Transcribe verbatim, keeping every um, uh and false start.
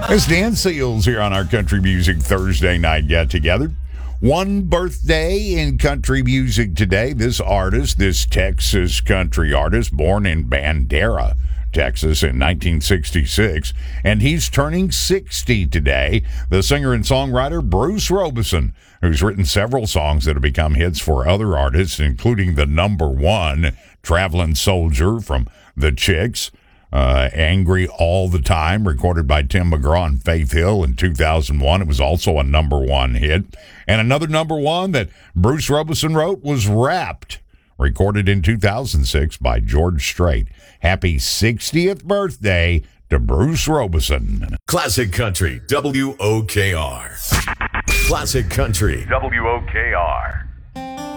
It's Dan Seals here on our Country Music Thursday night get-together. One birthday in country music today. This artist, this Texas country artist, born in Bandera, Texas in nineteen sixty-six, and he's turning sixty today. The singer and songwriter Bruce Robeson, who's written several songs that have become hits for other artists, including the number one, Traveling Soldier from The Chicks, uh, Angry All the Time, recorded by Tim McGraw and Faith Hill in two thousand one. It was also a number one hit. And another number one that Bruce Robeson wrote was Wrapped, recorded in two thousand six by George Strait. Happy sixtieth birthday to Bruce Robeson. Classic Country, W O K R. Classic Country, W O K R.